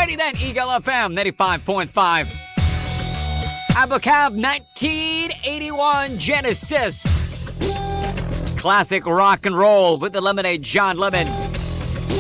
Alrighty then, Eagle FM 95.5. Abacab 1981 Genesis. Classic rock and roll with the Lemonade John Lemon.